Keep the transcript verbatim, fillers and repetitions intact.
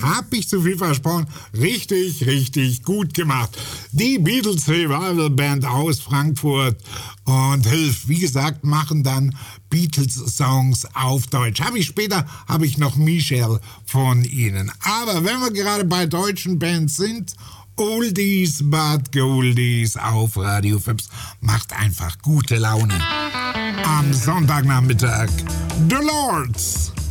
Hab ich zu viel versprochen? Richtig, richtig gut gemacht. Die Beatles Revival Band aus Frankfurt und Hilf, wie gesagt, machen dann Beatles-Songs auf Deutsch. Habe ich später, habe ich noch Michelle von ihnen. Aber wenn wir gerade bei deutschen Bands sind, Oldies but Goldies auf Radio Fips macht einfach gute Laune. Am Sonntagnachmittag, The Lords.